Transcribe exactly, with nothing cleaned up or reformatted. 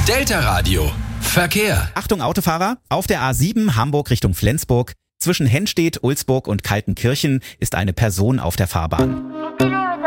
Delta Radio. Verkehr. Achtung Autofahrer, auf der A sieben Hamburg Richtung Flensburg. Zwischen Hennstedt, Ulsburg und Kaltenkirchen ist eine Person auf der Fahrbahn.